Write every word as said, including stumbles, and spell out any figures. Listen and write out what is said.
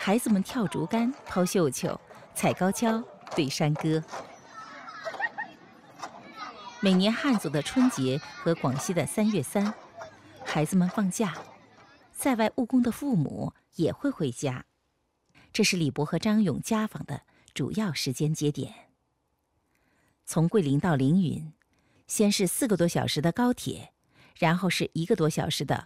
孩子们跳竹竿、抛绣球、踩高跷、对山歌。每年汉族的春节和广西的三月三，孩子们放假，在外务工的父母也会回家，这是李博和张勇家访的主要时间节点。从桂林到凌云，先是四个多小时的高铁，然后是一个多小时的